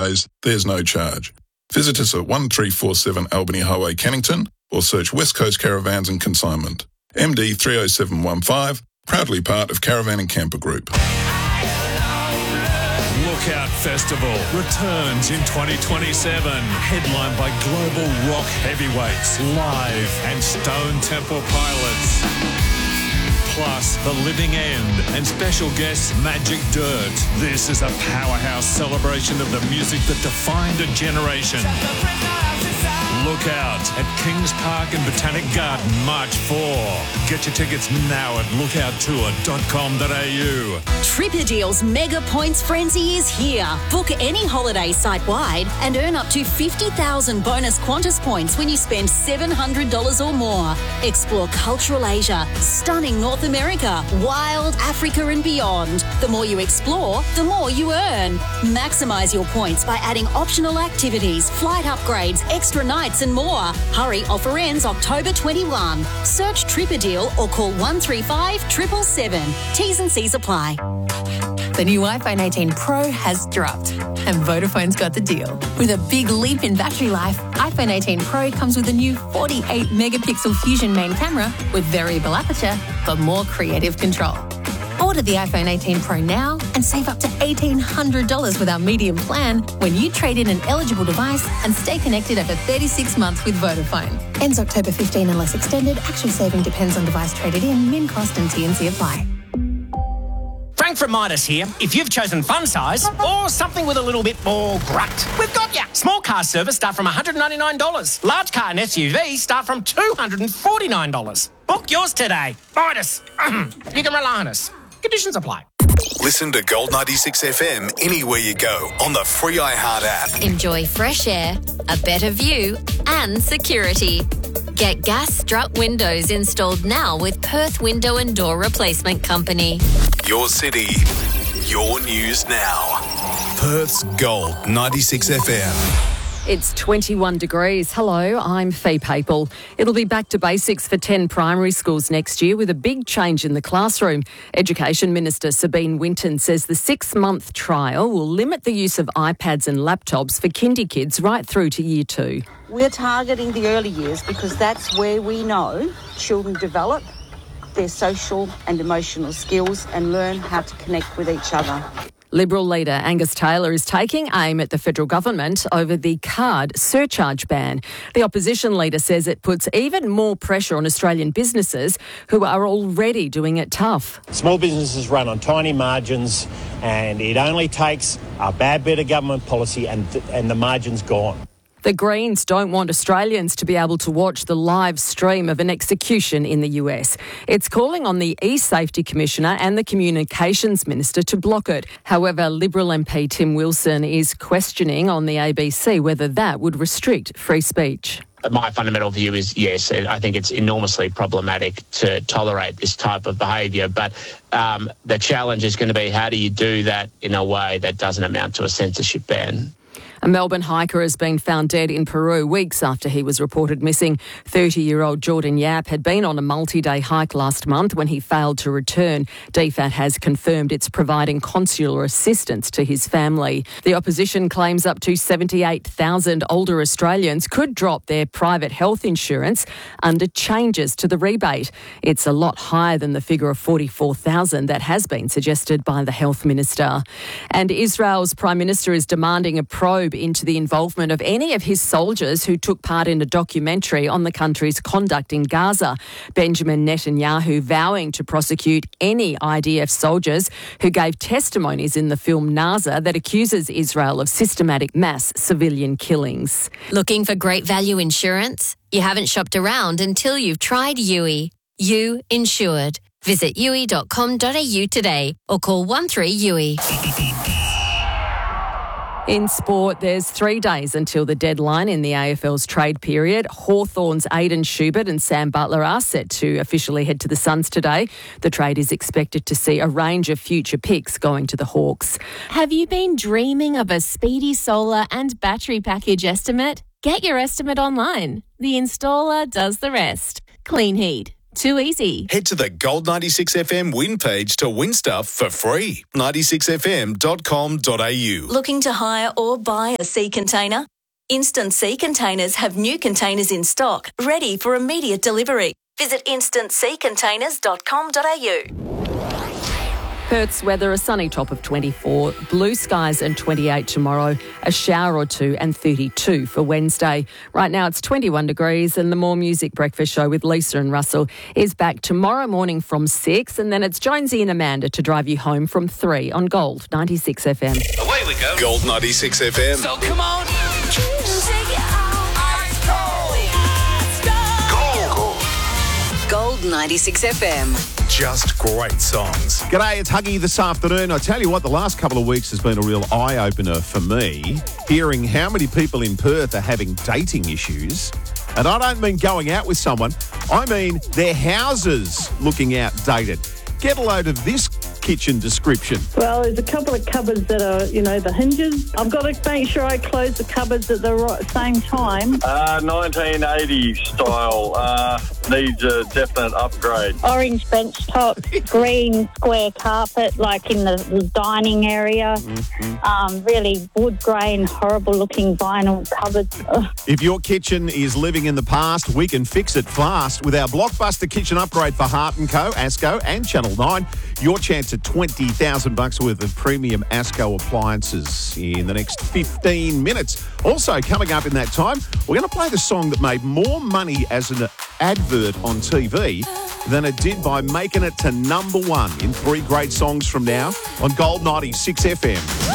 ways, there's no charge. Visit us at 1347 Albany Highway, Cannington, or search West Coast Caravans and Consignment. MD 30715, proudly part of Caravan and Camper Group. Lookout Festival returns in 2027, headlined by global rock heavyweights, Live and Stone Temple Pilots. Plus, The Living End and special guests Magic Dirt. This is a powerhouse celebration of the music that defined a generation. Look out at Kings Park and Botanic Garden, March 4. Get your tickets now at lookouttour.com.au. Tripadeal's Mega Points Frenzy is here. Book any holiday site-wide and earn up to 50,000 bonus Qantas points when you spend $700 or more. Explore cultural Asia, stunning North America, wild Africa and beyond. The more you explore, the more you earn. Maximise your points by adding optional activities, flight upgrades, extra nights and more. Hurry, offer ends October 21. Search Tripadeal or call 135 777. T's and C's apply. The new iPhone 18 Pro has dropped, and Vodafone's got the deal. With a big leap in battery life, iPhone 18 Pro comes with a new 48-megapixel Fusion main camera with variable aperture for more creative control. Order the iPhone 18 Pro now and save up to $1,800 with our medium plan when you trade in an eligible device and stay connected over 36 months with Vodafone. Ends October 15 unless extended. Actual saving depends on device traded in, min cost and T&C apply. Frank from Midas here. If you've chosen fun size or something with a little bit more grunt, we've got ya. Small car service start from $199. Large car and SUV start from $249. Book yours today. Midas. You can rely on us. Conditions apply. Listen to Gold 96 FM anywhere you go on the free iHeart app. Enjoy fresh air, a better view and security. Get gas strut windows installed now with Perth Window and Door Replacement Company. Your city, your news now. Perth's Gold 96 FM. It's 21 degrees. Hello, I'm Fee Papel. It'll be back to basics for 10 primary schools next year with a big change in the classroom. Education Minister Sabine Winton says the 6-month trial will limit the use of iPads and laptops for kindy kids right through to year 2. We're targeting the early years because that's where we know children develop their social and emotional skills and learn how to connect with each other. Liberal leader Angus Taylor is taking aim at the federal government over the card surcharge ban. The opposition leader says it puts even more pressure on Australian businesses who are already doing it tough. Small businesses run on tiny margins and it only takes a bad bit of government policy and the margin's gone. The Greens don't want Australians to be able to watch the live stream of an execution in the US. It's calling on the E-Safety Commissioner and the Communications Minister to block it. However, Liberal MP Tim Wilson is questioning on the ABC whether that would restrict free speech. My fundamental view is yes, I think it's enormously problematic to tolerate this type of behaviour, but the challenge is going to be how do you do that in a way that doesn't amount to a censorship ban. A Melbourne hiker has been found dead in Peru weeks after he was reported missing. 30-year-old Jordan Yap had been on a multi-day hike last month when he failed to return. DFAT has confirmed it's providing consular assistance to his family. The opposition claims up to 78,000 older Australians could drop their private health insurance under changes to the rebate. It's a lot higher than the figure of 44,000 that has been suggested by the health minister. And Israel's Prime Minister is demanding a probe into the involvement of any of his soldiers who took part in a documentary on the country's conduct in Gaza. Benjamin Netanyahu vowing to prosecute any IDF soldiers who gave testimonies in the film Naza that accuses Israel of systematic mass civilian killings. Looking for great value insurance? You haven't shopped around until you've tried Yui. You insured. Visit yui.com.au today or call 13-YUI. In sport, there's 3 days until the deadline in the AFL's trade period. Hawthorn's Aidan Schubert and Sam Butler are set to officially head to the Suns today. The trade is expected to see a range of future picks going to the Hawks. Have you been dreaming of a speedy solar and battery package estimate? Get your estimate online. The installer does the rest. Clean Heat. Too easy. Head to the Gold 96 FM win page to win stuff for free. 96fm.com.au. Looking to hire or buy a sea container? Instant Sea Containers have new containers in stock, ready for immediate delivery. Visit instantseacontainers.com.au. Perth's weather, a sunny top of 24, blue skies and 28 tomorrow, a shower or two and 32 for Wednesday. Right now it's 21 degrees and the More Music Breakfast Show with Lisa and Russell is back tomorrow morning from 6 and then it's Jonesy and Amanda to drive you home from 3 on Gold 96 FM. Away we go. Gold 96 FM. So come on. Gold 96 FM. Just great songs. G'day, it's Huggy this afternoon. I tell you what, the last couple of weeks has been a real eye-opener for me, hearing how many people in Perth are having dating issues. And I don't mean going out with someone, I mean their houses looking outdated. Get a load of this kitchen description. Well, there's a couple of cupboards that are, the hinges. I've got to make sure I close the cupboards at the same time. 1980s style. Needs a definite upgrade. Orange bench top, green square carpet, like in the dining area. Really wood grain, horrible looking vinyl cupboards. If your kitchen is living in the past, we can fix it fast with our blockbuster kitchen upgrade for Hart & Co, Asco and Channel 9. Your chance at $20,000 worth of premium Asco appliances in the next 15 minutes. Also, coming up in that time, we're going to play the song that made more money as an advert on TV than it did by making it to number one in 3 great songs from now on Gold 96 FM.